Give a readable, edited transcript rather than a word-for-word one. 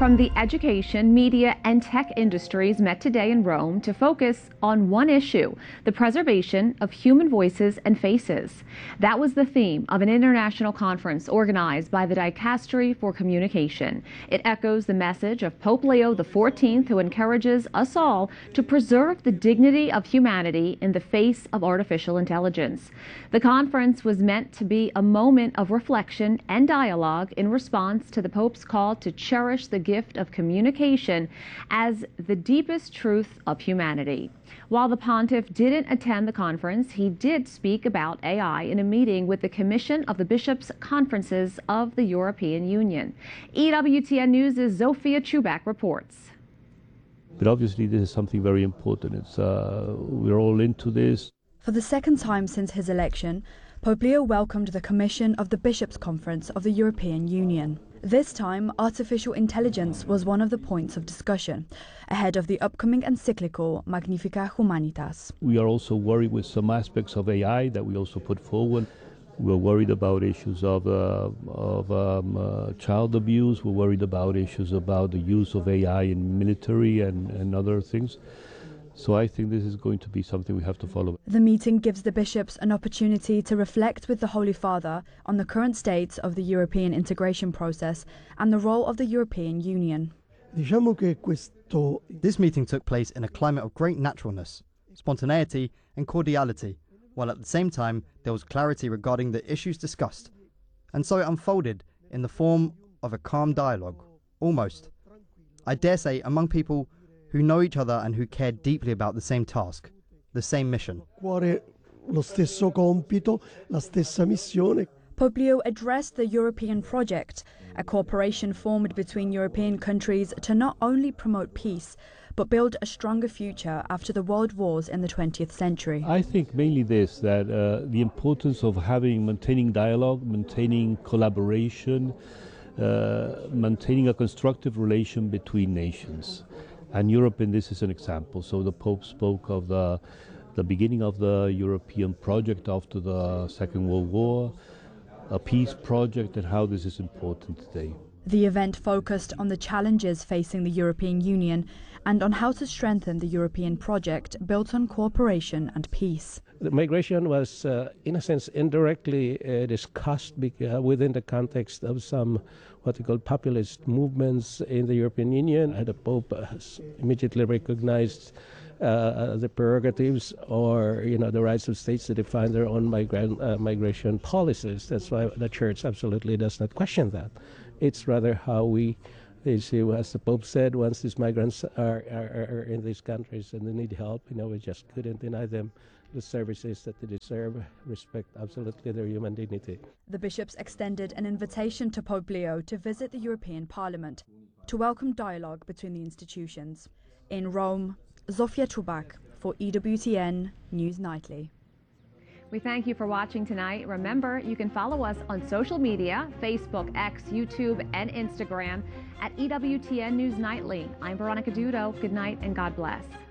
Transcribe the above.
from the education, media, and tech industries met today in Rome to focus on one issue, the preservation of human voices and faces. That was the theme of an international conference organized by the Dicastery for Communication. It echoes the message of Pope Leo XIV, who encourages us all to preserve the dignity of humanity in the face of artificial intelligence. The conference was meant to be a moment of reflection and dialogue in response to the Pope's call to cherish the gift of communication as the deepest truth of humanity. While the pontiff didn't attend the conference, he did speak about AI in a meeting with the Commission of the Bishops' Conferences of the European Union. EWTN News' Zofia Chubak reports. But obviously this is something very important. We're all into this. For the second time since his election, Pope Leo welcomed the Commission of the Bishops' Conference of the European Union. This time, artificial intelligence was one of the points of discussion, ahead of the upcoming encyclical Magnificat Humanitas. We are also worried with some aspects of AI that we also put forward. We're worried about issues of child abuse. We're worried about issues about the use of AI in military and other things. So I think this is going to be something we have to follow. The meeting gives the bishops an opportunity to reflect with the Holy Father on the current state of the European integration process and the role of the European Union. This meeting took place in a climate of great naturalness, spontaneity and cordiality, while at the same time there was clarity regarding the issues discussed. And so it unfolded in the form of a calm dialogue, almost, I dare say, among people who know each other and who care deeply about the same task, the same mission. Pope Leo addressed the European project, a cooperation formed between European countries to not only promote peace, but build a stronger future after the world wars in the 20th century. I think mainly this, that the importance of maintaining dialogue, maintaining collaboration, maintaining a constructive relation between nations. And Europe in this is an example. So the Pope spoke of the beginning of the European project after the Second World War, a peace project, and how this is important today. The event focused on the challenges facing the European Union and on how to strengthen the European project built on cooperation and peace. The migration was, in a sense, indirectly discussed within the context of some what we call populist movements in the European Union. The Pope has immediately recognized the prerogatives or the rights of states to define their own migration policies. That's why the Church absolutely does not question that. It's rather how we, as the Pope said, once these migrants are in these countries and they need help, we just couldn't deny them the services that they deserve, respect absolutely their human dignity. The bishops extended an invitation to Pope Leo to visit the European Parliament to welcome dialogue between the institutions. In Rome, Zofia Chubak for EWTN News Nightly. We thank you for watching tonight. Remember, you can follow us on social media, Facebook, X, YouTube, and Instagram at EWTN News Nightly. I'm Veronica Dudo. Good night and God bless.